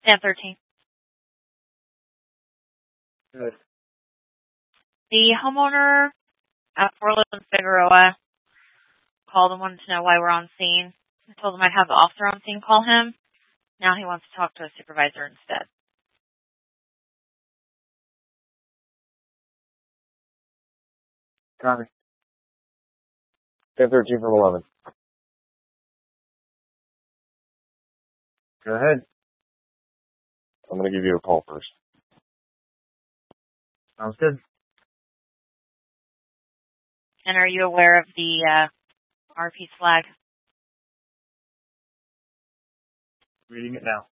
1013. Good. The homeowner at 411 Figueroa called and wanted to know why we're on scene. I told him I'd have the officer on scene call him. Now he wants to talk to a supervisor instead. Copy. 1013 from 11. Go ahead. I'm going to give you a call first. Sounds good. And are you aware of the RP flag? Reading it now.